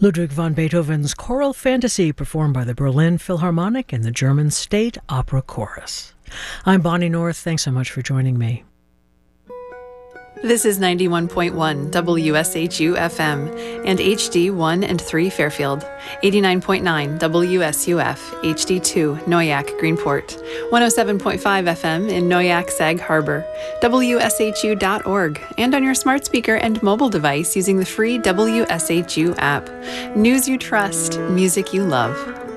Ludwig van Beethoven's Choral Fantasy, performed by the Berlin Philharmonic and the German State Opera Chorus. I'm Bonnie North. Thanks so much for joining me. This is 91.1 WSHU FM and HD1 and 3 Fairfield, 89.9 WSUF HD2 Noyak Greenport, 107.5 FM in Noyak Sag Harbor, WSHU.org, and on your smart speaker and mobile device using the free WSHU app. News you trust, music you love.